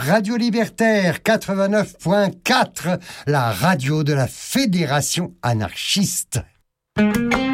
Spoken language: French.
Radio Libertaire 89.4, la radio de la Fédération anarchiste.